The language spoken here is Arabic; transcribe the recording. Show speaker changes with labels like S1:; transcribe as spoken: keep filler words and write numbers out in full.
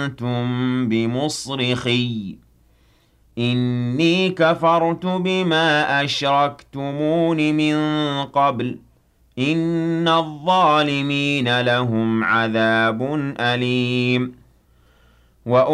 S1: أنتم بمصرخي إني كفرت بما أشركتمون من قبل إن الظالمين لهم عذاب أليم